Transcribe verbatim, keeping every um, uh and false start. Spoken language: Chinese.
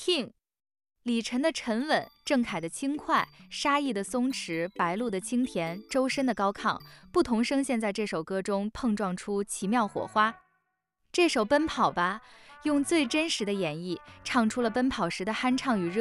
听。李晨的沉稳，郑恺的轻快，沙溢的松弛，白鹿的清甜，周深的高亢，不同声线在这首歌中碰撞出奇妙火花。这首《奔跑吧》用最真实的演绎，唱出了奔跑时的酣畅与热